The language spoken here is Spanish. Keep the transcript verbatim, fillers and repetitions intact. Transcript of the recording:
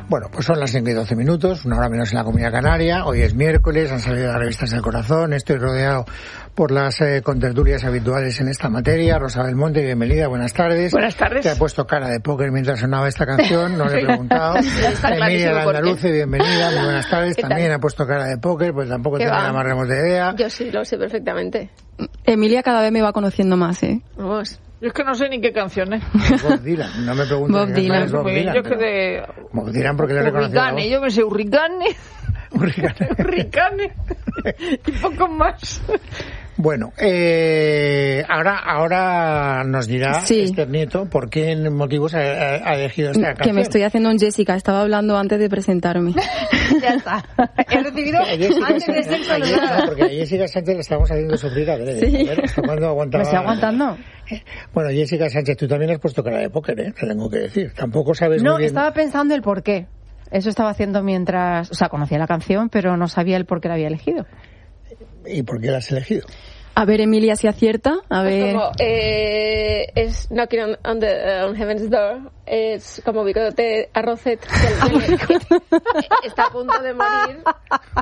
Bueno, pues son las cinco y doce minutos, una hora menos en la Comunidad Canaria. Hoy es miércoles, han salido las revistas del corazón. Estoy rodeado por las eh, contertulias habituales en esta materia. Rosa Belmonte, bienvenida, buenas tardes. Buenas tardes. Te ha puesto cara de póker mientras sonaba esta canción, no le he preguntado. Emilia Landaluce, bienvenida, muy buenas tardes. También ha pusto cara de póker, pues tampoco tengo la más remota idea. Yo sí, lo sé perfectamente. Emilia cada vez me va conociendo más, ¿eh? Vamos. Yo es que no sé ni qué canción es. Bob Dylan, no me preguntes. Bob Dylan. Bob Dylan, yo que de... Bob Dylan porque le he reconocido. Hurricane, yo que sé, Hurricane. Hurricane. Hurricane. Y poco más. Bueno, eh, ahora ahora nos dirá sí. Esther Nieto por qué motivos ha, ha elegido esta canción. Que me estoy haciendo un Jessica, estaba hablando antes de presentarme. Ya está. He recibido antes de ser saludada. Porque a Jessica Sánchez le estamos haciendo sufrir a Grede. Sí. ¿Hasta cuándo aguantaba? ¿Me estoy aguantando? Bueno, Jessica Sánchez, tú también has puesto cara de póker, ¿eh? Te tengo que decir. Tampoco sabes No, muy bien... estaba pensando el por qué. Eso estaba haciendo mientras... O sea, conocía la canción, pero no sabía el por qué la había elegido. ¿Y por qué la has elegido? A ver, Emilia, si acierta. A ver... Es como, eh, es Knocking on, on, the, uh, on Heaven's Door. Es como bigote a Rosette, que, que, que está a punto de morir.